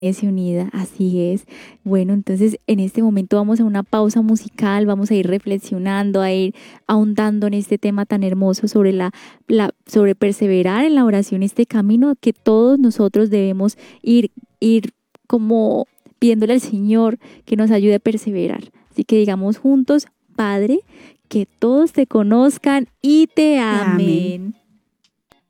es unida, así es. Bueno, entonces en este momento vamos a una pausa musical, vamos a ir reflexionando, a ir ahondando en este tema tan hermoso sobre sobre perseverar en la oración, este camino que todos nosotros debemos ir como pidiéndole al Señor que nos ayude a perseverar. Así que digamos juntos, Padre, que todos te conozcan y te Amén. amen.